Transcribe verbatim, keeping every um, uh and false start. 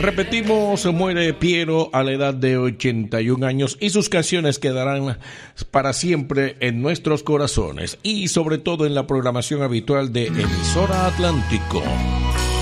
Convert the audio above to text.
Repetimos, muere Piero a la edad de ochenta y un años y sus canciones quedarán para siempre en nuestros corazones y sobre todo en la programación habitual de Emisora Atlántico.